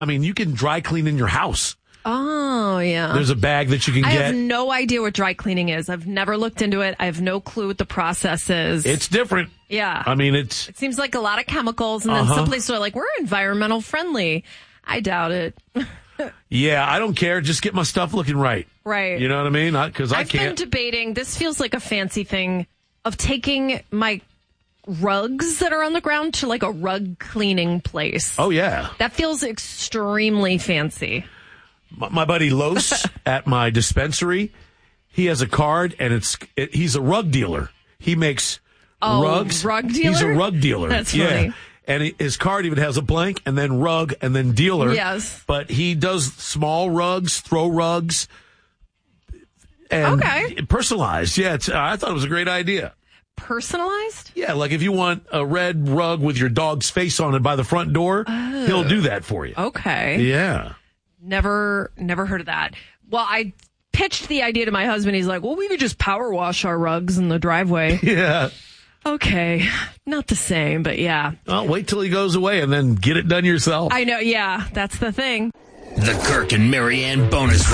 I mean, you can dry clean in your house. Oh, yeah. There's a bag that you can I get. have no idea what dry cleaning is. I've never looked into it. I have no clue what the process is. It's different. Yeah. I mean, It seems like a lot of chemicals, and then some places are like, we're environmental friendly. I doubt it. Yeah, I don't care. Just get my stuff looking right. Right. You know what I mean? Because I I've can't. been debating, this feels like a fancy thing, of taking my rugs that are on the ground to like a rug cleaning place. Oh, yeah. That feels extremely fancy. My buddy Los at my dispensary, he has a card, and he's a rug dealer. He makes rugs. Rug dealer? He's a rug dealer. That's yeah. funny. And his card even has a blank, and then rug, and then dealer. Yes. But he does small rugs, throw rugs, and personalized. Yeah, I thought it was a great idea. Personalized? Yeah, like if you want a red rug with your dog's face on it by the front door, he'll do that for you. Okay. Yeah. Never heard of that. Well, I pitched the idea to my husband. He's like, well, we could just power wash our rugs in the driveway. Yeah. Okay. Not the same, but yeah. Well, wait till he goes away and then get it done yourself. I know. Yeah, that's the thing. The Kirk and Marianne bonus